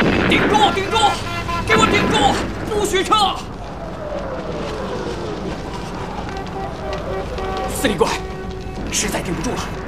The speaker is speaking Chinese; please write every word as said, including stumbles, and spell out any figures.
顶住！顶住！给我顶住！不许撤！司令官，实在顶不住了。